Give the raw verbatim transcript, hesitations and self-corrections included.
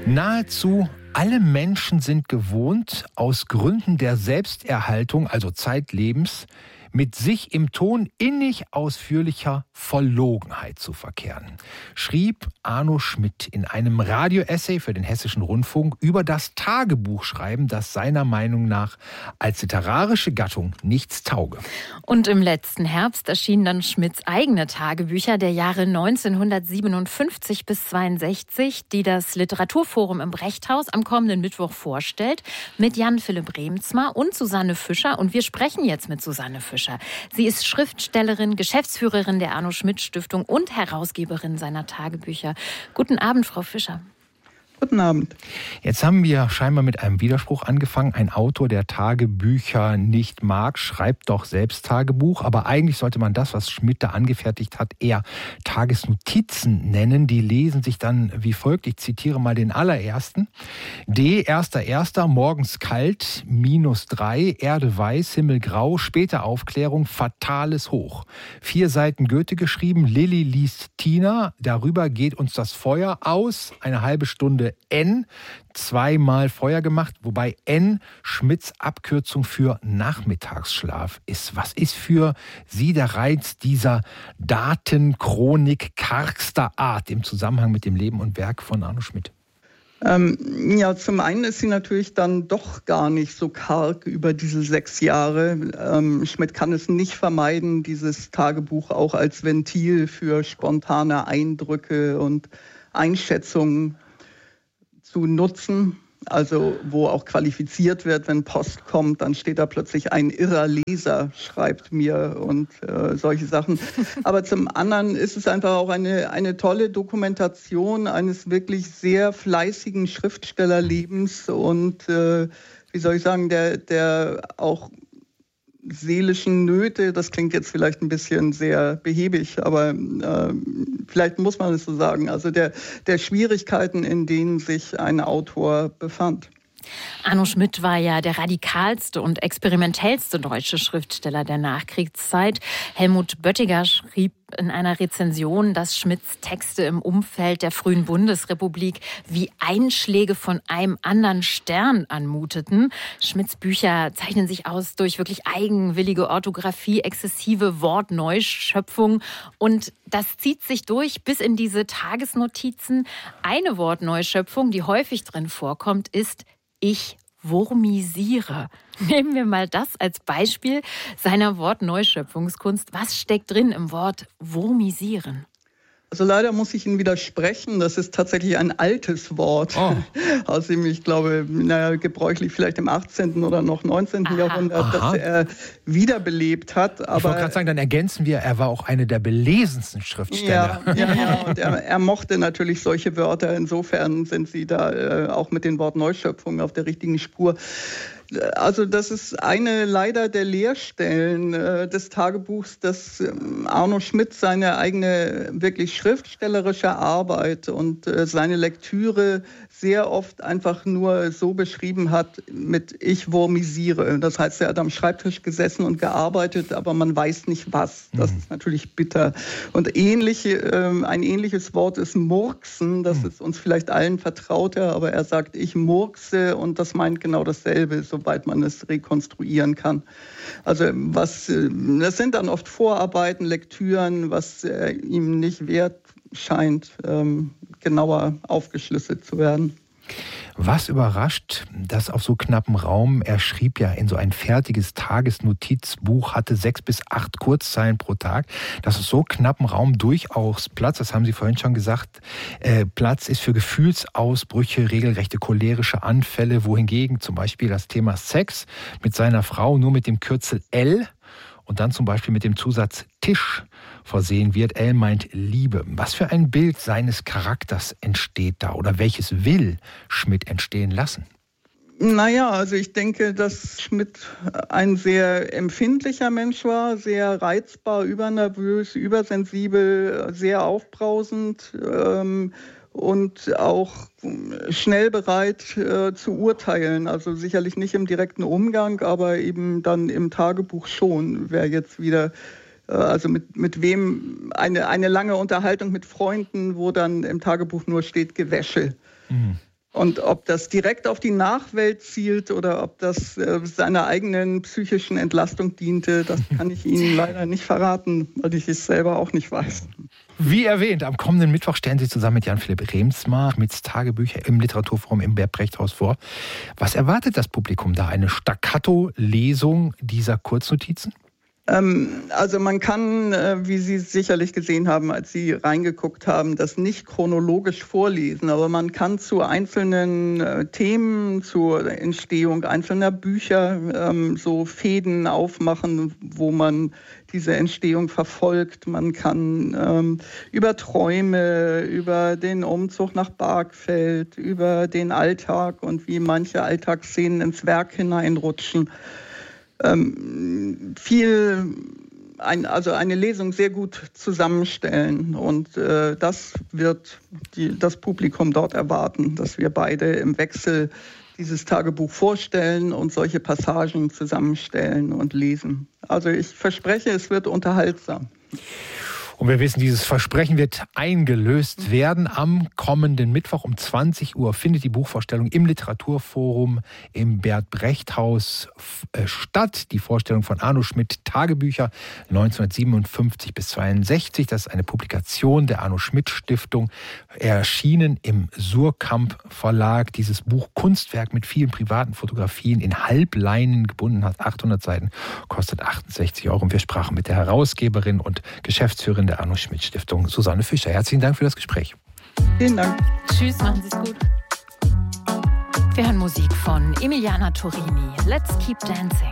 Nahezu alle Menschen sind gewohnt, aus Gründen der Selbsterhaltung, also Zeitlebens, mit sich im Ton innig ausführlicher Verlogenheit zu verkehren, schrieb Arno Schmidt in einem Radio-Essay für den Hessischen Rundfunk über das Tagebuchschreiben, das seiner Meinung nach als literarische Gattung nichts tauge. Und im letzten Herbst erschienen dann Schmidts eigene Tagebücher der Jahre neunzehnhundertsiebenundfünfzig bis zweiundsechzig, die das Literaturforum im Brechthaus am kommenden Mittwoch vorstellt, mit Jan-Philipp Remzma und Susanne Fischer. Und wir sprechen jetzt mit Susanne Fischer. Sie ist Schriftstellerin, Geschäftsführerin der Arno-Schmidt-Stiftung und Herausgeberin seiner Tagebücher. Guten Abend, Frau Fischer. Guten Abend. Jetzt haben wir scheinbar mit einem Widerspruch angefangen. Ein Autor, der Tagebücher nicht mag, schreibt doch selbst Tagebuch. Aber eigentlich sollte man das, was Schmidt da angefertigt hat, eher Tagesnotizen nennen. Die lesen sich dann wie folgt. Ich zitiere mal den allerersten. D. erster erster morgens kalt, minus drei, Erde weiß, Himmel grau, späte Aufklärung, fatales Hoch. Vier Seiten Goethe geschrieben, Lilly liest Tina, darüber geht uns das Feuer aus, eine halbe Stunde N, zweimal Feuer gemacht, wobei N Schmidts Abkürzung für Nachmittagsschlaf ist. Was ist für Sie der Reiz dieser Datenchronik kargster Art im Zusammenhang mit dem Leben und Werk von Arno Schmidt? Ähm, ja, zum einen ist sie natürlich dann doch gar nicht so karg über diese sechs Jahre. Ähm, Schmidt kann es nicht vermeiden, dieses Tagebuch auch als Ventil für spontane Eindrücke und Einschätzungen zu nutzen, also wo auch qualifiziert wird, wenn Post kommt, dann steht da plötzlich ein irrer Leser, schreibt mir und äh, solche Sachen. Aber zum anderen ist es einfach auch eine, eine tolle Dokumentation eines wirklich sehr fleißigen Schriftstellerlebens und äh, wie soll ich sagen, der, der auch seelischen Nöte, das klingt jetzt vielleicht ein bisschen sehr behäbig, aber äh, vielleicht muss man es so sagen, also der, der Schwierigkeiten, in denen sich ein Autor befand. Arno Schmidt war ja der radikalste und experimentellste deutsche Schriftsteller der Nachkriegszeit. Helmut Böttiger schrieb in einer Rezension, dass Schmidts Texte im Umfeld der frühen Bundesrepublik wie Einschläge von einem anderen Stern anmuteten. Schmidts Bücher zeichnen sich aus durch wirklich eigenwillige Orthographie, exzessive Wortneuschöpfung und das zieht sich durch bis in diese Tagesnotizen. Eine Wortneuschöpfung, die häufig drin vorkommt, ist Ich wurmisiere. Nehmen wir mal das als Beispiel seiner Wortneuschöpfungskunst. Was steckt drin im Wort wurmisieren? Also leider muss ich Ihnen widersprechen. Das ist tatsächlich ein altes Wort, oh. aus dem ich glaube, naja, gebräuchlich vielleicht im achtzehnten oder noch neunzehnten Aha. Jahrhundert, Aha. das er wiederbelebt hat. Aber ich wollte gerade sagen, dann ergänzen wir, er war auch eine der belesensten Schriftsteller. Ja, ja, ja. Und er, er mochte natürlich solche Wörter. Insofern sind Sie da äh, auch mit den Wortneuschöpfungen auf der richtigen Spur. Also das ist eine leider der Leerstellen äh, des Tagebuchs, dass äh, Arno Schmidt seine eigene wirklich schriftstellerische Arbeit und äh, seine Lektüre sehr oft einfach nur so beschrieben hat mit Ich wurmisiere. Das heißt, er hat am Schreibtisch gesessen und gearbeitet, aber man weiß nicht was. Das mhm. ist natürlich bitter. Und ähnlich, äh, ein ähnliches Wort ist Murksen. Das mhm. ist uns vielleicht allen vertrauter, aber er sagt, ich murkse und das meint genau dasselbe, soweit man es rekonstruieren kann. Also was, das sind dann oft Vorarbeiten, Lektüren, was äh, ihm nicht wert scheint, ähm, genauer aufgeschlüsselt zu werden. Was überrascht, dass auf so knappem Raum, er schrieb ja in so ein fertiges Tagesnotizbuch, hatte sechs bis acht Kurzzeilen pro Tag, dass auf so knappem Raum durchaus Platz, das haben Sie vorhin schon gesagt, äh, Platz ist für Gefühlsausbrüche, regelrechte cholerische Anfälle, wohingegen zum Beispiel das Thema Sex mit seiner Frau nur mit dem Kürzel L und dann zum Beispiel mit dem Zusatz Tisch versehen wird. L meint Liebe. Was für ein Bild seines Charakters entsteht da oder welches will Schmidt entstehen lassen? Naja, also ich denke, dass Schmidt ein sehr empfindlicher Mensch war, sehr reizbar, übernervös, übersensibel, sehr aufbrausend ähm, und auch schnell bereit äh, zu urteilen. Also sicherlich nicht im direkten Umgang, aber eben dann im Tagebuch schon. Wer jetzt wieder Also mit, mit wem eine, eine lange Unterhaltung mit Freunden, wo dann im Tagebuch nur steht Gewäsche. Mhm. Und ob das direkt auf die Nachwelt zielt oder ob das äh, seiner eigenen psychischen Entlastung diente, das kann ich Ihnen leider nicht verraten, weil ich es selber auch nicht weiß. Wie erwähnt, am kommenden Mittwoch stellen Sie zusammen mit Jan-Philipp Remsmar Schmidts Tagebücher im Literaturforum im Bert-Brecht-Haus vor. Was erwartet das Publikum da? Eine Staccato-Lesung dieser Kurznotizen? Also man kann, wie Sie sicherlich gesehen haben, als Sie reingeguckt haben, das nicht chronologisch vorlesen, aber man kann zu einzelnen Themen, zur Entstehung einzelner Bücher so Fäden aufmachen, wo man diese Entstehung verfolgt. Man kann über Träume, über den Umzug nach Bargfeld, über den Alltag und wie manche Alltagsszenen ins Werk hineinrutschen, Ähm, viel, ein, also eine Lesung sehr gut zusammenstellen. Und äh, das wird die, das Publikum dort erwarten, dass wir beide im Wechsel dieses Tagebuch vorstellen und solche Passagen zusammenstellen und lesen. Also ich verspreche, es wird unterhaltsam. Und wir wissen, dieses Versprechen wird eingelöst werden. Am kommenden Mittwoch um zwanzig Uhr findet die Buchvorstellung im Literaturforum im Bert-Brecht-Haus statt. Die Vorstellung von Arno Schmidt, Tagebücher neunzehnhundertsiebenundfünfzig bis zweiundsechzig. Das ist eine Publikation der Arno-Schmidt-Stiftung, erschienen im Surkamp Verlag. Dieses Buch, Kunstwerk mit vielen privaten Fotografien, in Halbleinen gebunden, hat achthundert Seiten, kostet achtundsechzig Euro. Und wir sprachen mit der Herausgeberin und Geschäftsführerin der Arno-Schmidt-Stiftung, Susanne Fischer. Herzlichen Dank für das Gespräch. Vielen Dank. Tschüss, machen Sie es gut. Wir hören Musik von Emiliana Torini. Let's keep dancing.